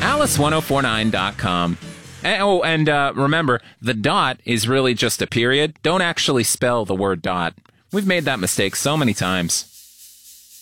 alice1049.com. And remember, the dot is really just a period. Don't actually spell the word dot. We've made that mistake so many times.